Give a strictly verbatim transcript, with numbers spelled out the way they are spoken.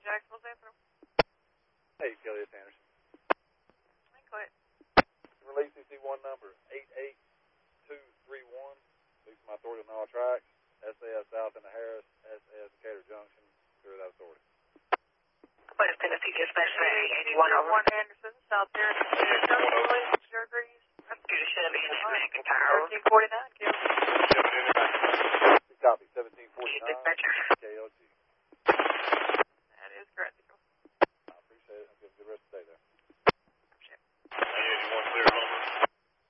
Jacksonville Central. Hey, Kelly, it's Anderson. Hey, Clint. Release C C one number eight eight two three one. Lease my authority on all tracks. S A S South into Harris, S A S Decatur Junction, through that authority. West Tennessee Dispatch eighty-one over. one Anderson, South Harrison, Junction, Surgeries. That's due to Chevy and McIntyre. seventeen forty-nine, Kelly. Copy, seventeen forty-nine. Dispatcher.